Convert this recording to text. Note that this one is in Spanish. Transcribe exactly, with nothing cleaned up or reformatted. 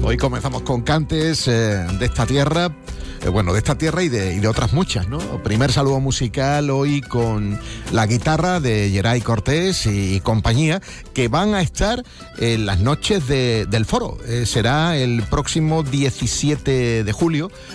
Hoy comenzamos con cantes eh, de esta tierra, eh, bueno, de esta tierra y de, y de otras muchas, ¿no? Primer saludo musical hoy con la guitarra de Geray Cortés y, y compañía, que van a estar en las noches de, del Foro. Eh, será el próximo diecisiete de julio